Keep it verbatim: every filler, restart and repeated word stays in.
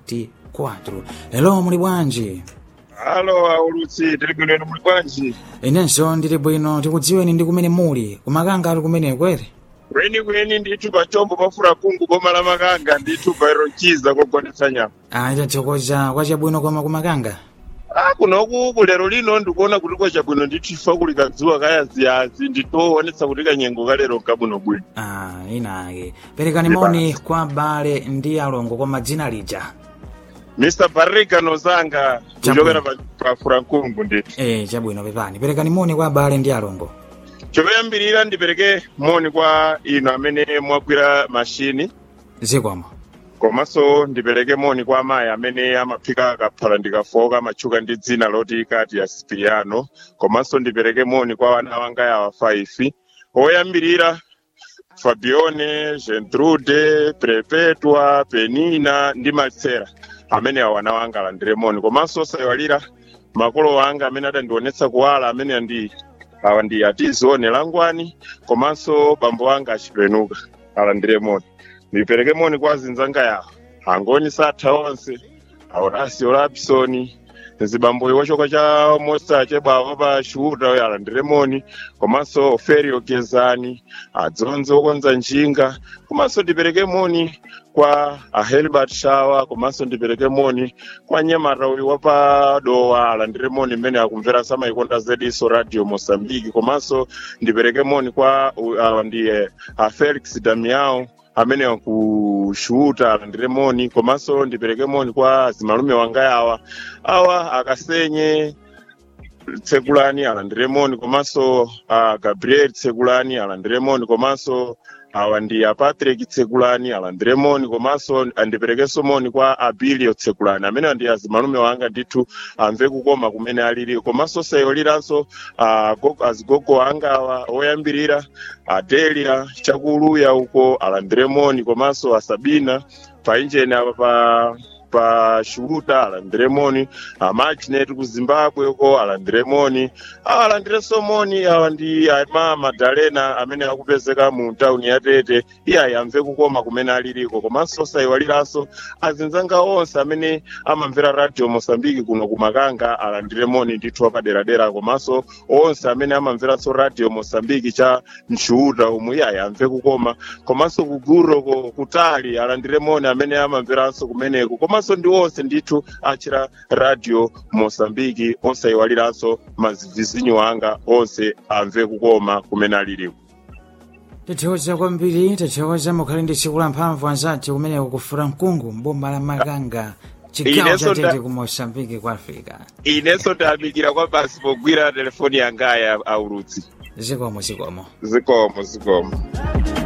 veintiquattro. Hello, muli bwanji? Halo aulutsi tili bwino muli bwanji? Inenso ndili bwino, tikudziweni ndi kumene muli. Kumakanga ali kumene kwere? Kweni kweni ndithu pa chombo pafura kungu boma la Makanga ndithu pa irochiza kogonetsa nyama. Ah, itachokoza kwa chabwino koma kumakanga? Ah, kunoku kulero lino ndikuona kuti kwa chabwino ndithu ifa kuli kadzuwa kayaziyazi nditoonetsa kuti kanyengo kalero kabwino bwino. Ah, inake. Perekani moni kwa abale ndi alongo kwa madzina lija. mister Barriga Nozanga kuchokera pa, pa Furankungu ndithu. Eh, chabwino pepani. Perekani moni kwa abale ndi alongo. Choyambirira ndipereke moni kwa ino amene mwagwira mashini. Zikwamo. Komanso ndipereke moni kwa amayi amene amaphika kaphala ndikafoka machuka ndi dzina loti kati ya Sipiriano. Komanso ndipereke moni kwa wana wanga yawa five. Oyambirira Fabione, Gentrude, Perpetua, Penina ndi Marcela amene awana wanga alandire moni. Komanso sayiwalira makolo wanga amene adandionetsa kuwala amene andi awa ndi atizone langwani. Komanso bambo wanga achipenuka alandire moni. Ndipereke moni kwa zinzanga yawo angoni satha onse Aurasio Lapsoni zibambo iwachoka cha Mosta chebwa pa shuhuda ya alandire moni. Komanso Oferio Gezani adzonze okonza njinga. Komanso ndipereke moni kwa Helbert Shawa. Komanso ndipereke moni kwa Nyamata uyu wapa dowa alandire moni mmene akumvera sama ikonda zediso radio Mozambique. Komanso ndipereke moni kwa uh, ndiye uh, Felix Damiao amene wakushuhuta alandire moni. Komanso ndipereke moni kwa zimalume wanga yawa awa Akasenye Tsekulani alandire moni. Komanso uh, Gabriel Tsekulani alandire moni. Komanso awa ndi Patrick Tsekulani alandire moni. Komanso andiperekeso moni kwa Abilio Tsekulani amene ndi azimalume wanga ndithu amve kukoma kumene alili. Komanso sayoliranso uh, azigogo wanga awa oyambirira Adelia Chakuluya uko alandire moni. Komanso Asabina painjeni apa pa pa shuruta alandire moni. Amachnet ku Zimbabwe uko alandire moni. Alandire so moni awa ndi ama Madalena amene akupezeka mu town ya Tete iya yamve kukoma kumene aliliko. Komanso sayiwaliranso azinzanga onse amene amamvera radio Mozambique kuno kumakanga alandire moni ndithu apaderadera. Komanso onse amene amamvera so radio Mozambique cha nshuhuda umwe iya yamve kukoma. Komanso kuguro kutali alandire moni amene amamveranso kumeneko. Komanso ndi onse ndithu achira radio Mozambique onse ayiwaliranso mazivizinyo wanga onse amve kukoma kumene aliliko. Tithokoza kwambiri, tithokoza mukhale ndi tsiku la mphamvu anzathu kumeneko ku Furankungu mboma la Makanga chigawo cha Tete ku Mozambique kwa Africa. Inenso ndayamikira kwa basi pogwira telefoni yanga ya aulutsi. Zikomo zikomo. Zikomo zikomo.